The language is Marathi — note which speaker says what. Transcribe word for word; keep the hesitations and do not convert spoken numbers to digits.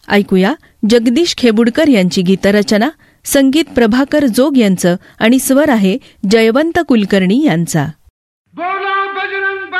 Speaker 1: ऐकूया जगदीश खेबुडकर यांची गीतरचना, संगीत प्रभाकर जोग यांचं आणि स्वर आहे जयवंत कुलकर्णी यांचा.
Speaker 2: बोला बजरंग